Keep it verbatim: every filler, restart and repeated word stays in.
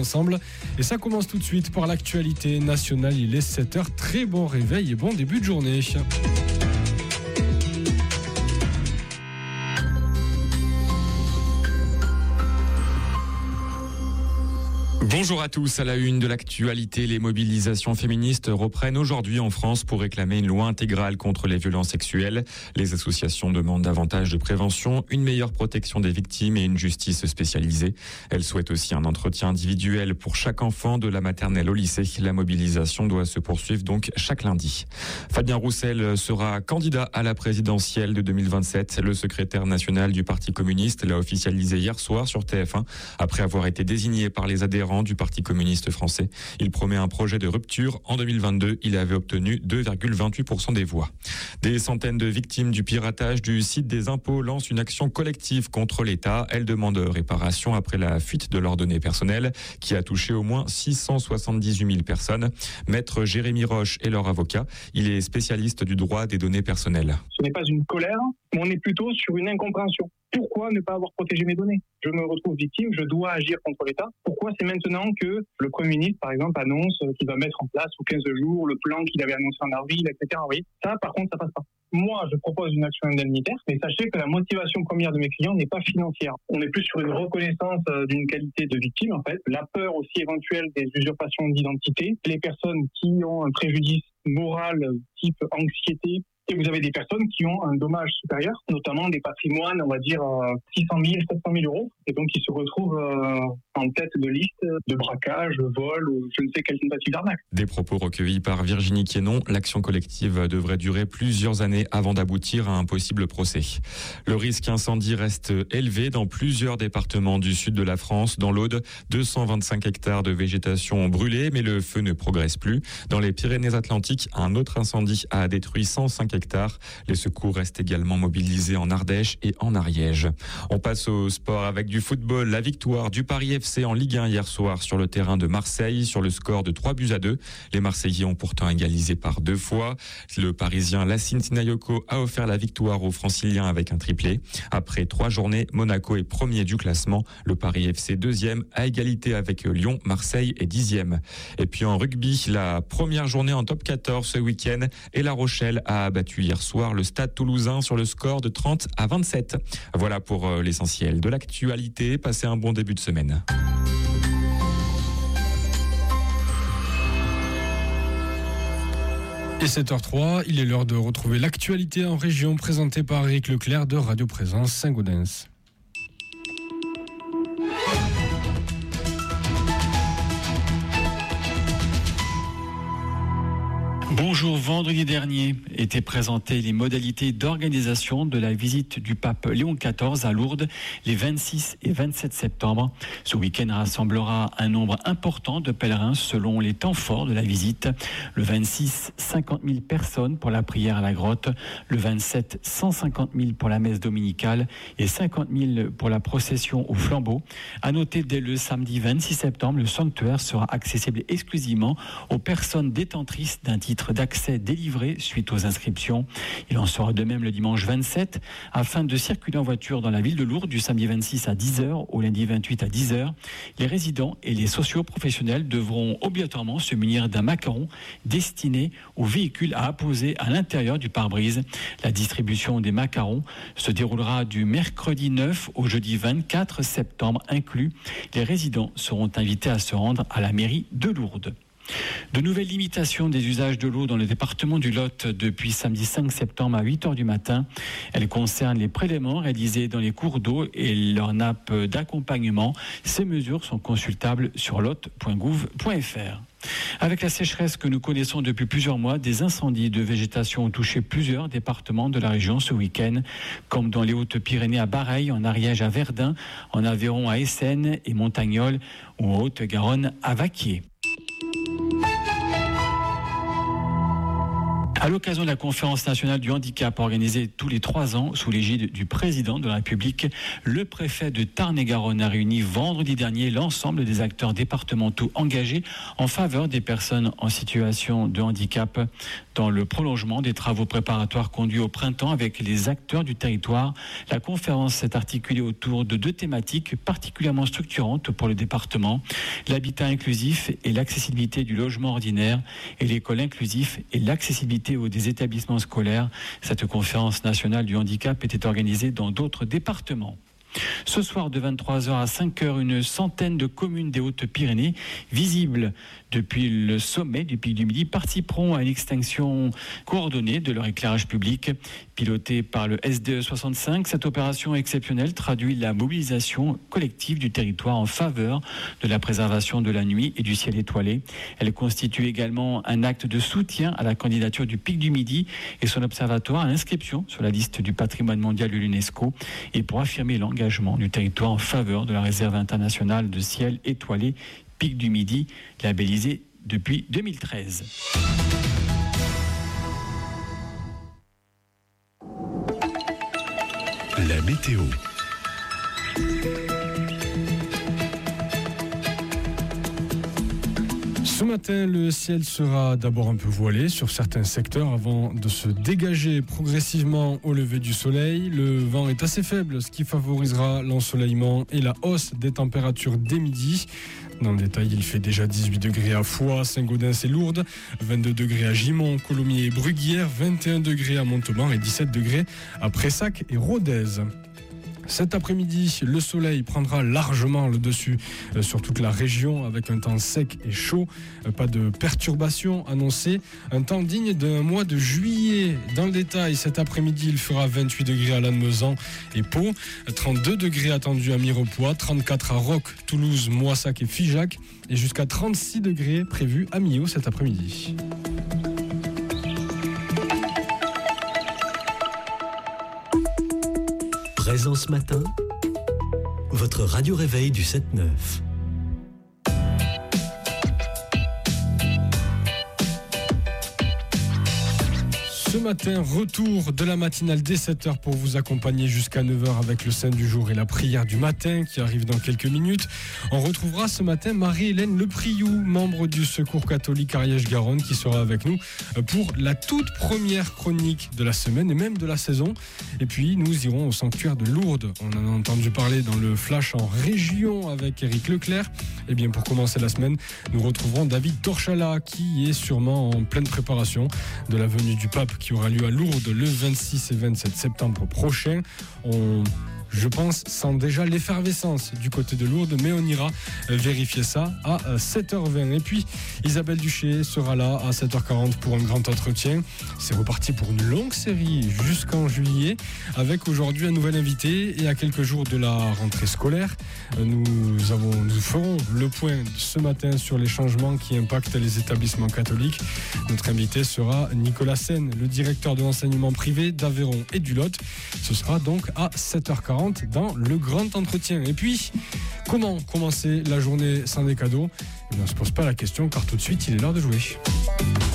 ensemble. Et ça commence tout de suite par l'actualité nationale. Il est sept heures. Très bon réveil et bon début de journée. Bonjour à tous. À la une de l'actualité, les mobilisations féministes reprennent aujourd'hui en France pour réclamer une loi intégrale contre les violences sexuelles. Les associations demandent davantage de prévention, une meilleure protection des victimes et une justice spécialisée. Elles souhaitent aussi un entretien individuel pour chaque enfant de la maternelle au lycée. La mobilisation doit se poursuivre donc chaque lundi. Fabien Roussel sera candidat à la présidentielle de deux mille vingt-sept. Le secrétaire national du Parti communiste l'a officialisé hier soir sur T F un après avoir été désigné par les adhérents du Parti communiste français. Il promet un projet de rupture. En deux mille vingt-deux, il avait obtenu deux virgule vingt-huit pour cent des voix. Des centaines de victimes du piratage du site des impôts lancent une action collective contre l'État. Elles demandent réparation après la fuite de leurs données personnelles qui a touché au moins six cent soixante-dix-huit mille personnes. Maître Jérémy Roche est leur avocat. Il est spécialiste du droit des données personnelles. Ce n'est pas une colère, mais on est plutôt sur une incompréhension. Pourquoi ne pas avoir protégé mes données ? Je me retrouve victime, je dois agir contre l'État. Pourquoi c'est maintenant que le Premier ministre, par exemple, annonce qu'il va mettre en place sous quinze jours le plan qu'il avait annoncé en avril, et cetera. Oui, ça, par contre, ça passe pas. Moi, je propose une action indemnitaire, mais sachez que la motivation première de mes clients n'est pas financière. On est plus sur une reconnaissance d'une qualité de victime, en fait. La peur aussi éventuelle des usurpations d'identité. Les personnes qui ont un préjudice moral type anxiété, et vous avez des personnes qui ont un dommage supérieur, notamment des patrimoines, on va dire six cent mille, sept cent mille euros, et donc ils se retrouvent euh, en tête de liste de braquage, vol ou je ne sais quelle tentative d'arnaque. Des propos recueillis par Virginie Quénon. L'action collective devrait durer plusieurs années avant d'aboutir à un possible procès. Le risque incendie reste élevé dans plusieurs départements du sud de la France. Dans l'Aude, deux cent vingt-cinq hectares de végétation ont brûlé, mais le feu ne progresse plus. Dans les Pyrénées-Atlantiques, un autre incendie a détruit cent cinq hectares. Les secours restent également mobilisés en Ardèche et en Ariège. On passe au sport avec du football. La victoire du Paris F C en Ligue un hier soir sur le terrain de Marseille sur le score de trois buts à deux. Les Marseillais ont pourtant égalisé par deux fois. Le Parisien Lassine Sinayoko a offert la victoire aux Franciliens avec un triplé. Après trois journées, Monaco est premier du classement. Le Paris F C deuxième à égalité avec Lyon. Marseille est dixième. Et puis en rugby, la première journée en top quatorze ce week-end et La Rochelle a battu hier soir le Stade Toulousain sur le score de trente à vingt-sept. Voilà pour l'essentiel de l'actualité. Passez un bon début de semaine. Et sept heures trois, il est l'heure de retrouver l'actualité en région présentée par Eric Leclerc de Radio Présence Saint-Gaudens. Bonjour, vendredi dernier étaient présentées les modalités d'organisation de la visite du pape Léon quatorze à Lourdes les vingt-six et vingt-sept septembre. Ce week-end rassemblera un nombre important de pèlerins selon les temps forts de la visite. Le vingt-six, cinquante mille personnes pour la prière à la grotte. Le vingt-sept, cent cinquante mille pour la messe dominicale et cinquante mille pour la procession au flambeau. À noter, dès le samedi vingt-six septembre, le sanctuaire sera accessible exclusivement aux personnes détentrices d'un titre d'accès délivré suite aux inscriptions. Il en sera de même le dimanche vingt-sept. Afin de circuler en voiture dans la ville de Lourdes du samedi vingt-six à dix heures au lundi vingt-huit à dix heures, les résidents et les socio-professionnels devront obligatoirement se munir d'un macaron destiné aux véhicules à apposer à l'intérieur du pare-brise. La distribution des macarons se déroulera du mercredi neuf au jeudi vingt-quatre septembre inclus. Les résidents seront invités à se rendre à la mairie de Lourdes. De nouvelles limitations des usages de l'eau dans le département du Lot depuis samedi cinq septembre à huit heures du matin. Elles concernent les prélèvements réalisés dans les cours d'eau et leurs nappes d'accompagnement. Ces mesures sont consultables sur lot point gouv point f r. Avec la sécheresse que nous connaissons depuis plusieurs mois, des incendies de végétation ont touché plusieurs départements de la région ce week-end, comme dans les Hautes-Pyrénées à Bareilles, en Ariège à Verdun, en Aveyron à Essen et Montagnol, ou en Haute-Garonne à Vaquier. À l'occasion de la conférence nationale du handicap organisée tous les trois ans sous l'égide du président de la République, le préfet de Tarn-et-Garonne a réuni vendredi dernier l'ensemble des acteurs départementaux engagés en faveur des personnes en situation de handicap dans le prolongement des travaux préparatoires conduits au printemps avec les acteurs du territoire. La conférence s'est articulée autour de deux thématiques particulièrement structurantes pour le département: l'habitat inclusif et l'accessibilité du logement ordinaire, et l'école inclusive et l'accessibilité des établissements scolaires. Cette conférence nationale du handicap était organisée dans d'autres départements. Ce soir de vingt-trois heures à cinq heures, une centaine de communes des Hautes-Pyrénées, visibles depuis le sommet du Pic du Midi, participeront à une extinction coordonnée de leur éclairage public. Pilotée par le S D E soixante-cinq, cette opération exceptionnelle traduit la mobilisation collective du territoire en faveur de la préservation de la nuit et du ciel étoilé. Elle constitue également un acte de soutien à la candidature du Pic du Midi et son observatoire à l'inscription sur la liste du patrimoine mondial de l'UNESCO, et pour affirmer l'engagement du territoire en faveur de la réserve internationale de ciel étoilé Pic du Midi, labellisée depuis deux mille treize. La météo. Ce matin, le ciel sera d'abord un peu voilé sur certains secteurs avant de se dégager progressivement au lever du soleil. Le vent est assez faible, ce qui favorisera l'ensoleillement et la hausse des températures dès midi. Dans le détail, il fait déjà dix-huit degrés à Foix, Saint-Gaudens et Lourdes, vingt-deux degrés à Gimont, Colomiers et Bruguière, vingt et un degrés à Montauban et dix-sept degrés à Pressac et Rodez. Cet après-midi, le soleil prendra largement le dessus sur toute la région avec un temps sec et chaud. Pas de perturbations annoncées. Un temps digne d'un mois de juillet. Dans le détail, cet après-midi, il fera vingt-huit degrés à Lannemezan et Pau, trente-deux degrés attendus à Mirepoix, trente-quatre à Roques, Toulouse, Moissac et Figeac et jusqu'à trente-six degrés prévus à Millau cet après-midi. Présent ce matin, votre radio réveil du sept neuf. Ce matin, retour de la matinale dès sept heures pour vous accompagner jusqu'à neuf heures avec le Saint du jour et la prière du matin qui arrive dans quelques minutes. On retrouvera ce matin Marie-Hélène Lepriou, membre du Secours catholique Ariège-Garonne, qui sera avec nous pour la toute première chronique de la semaine et même de la saison. Et puis nous irons au sanctuaire de Lourdes. On en a entendu parler dans le flash en région avec Éric Leclerc. Et bien pour commencer la semaine, nous retrouverons David Torchala qui est sûrement en pleine préparation de la venue du pape qui aura lieu à Lourdes le vingt-six et vingt-sept septembre prochain. On, je pense, sent déjà l'effervescence du côté de Lourdes, mais on ira vérifier ça à sept heures vingt. Et puis, Isabelle Duché sera là à sept heures quarante pour un grand entretien. C'est reparti pour une longue série jusqu'en juillet, avec aujourd'hui un nouvel invité et à quelques jours de la rentrée scolaire. Nous, avons, nous ferons le point ce matin sur les changements qui impactent les établissements catholiques. Notre invité sera Nicolas Sen, le directeur de l'enseignement privé d'Aveyron et du Lot. Ce sera donc à sept heures quarante dans le grand entretien. Et puis, comment commencer la journée sans des cadeaux ? Eh bien, on ne se pose pas la question car tout de suite, il est l'heure de jouer.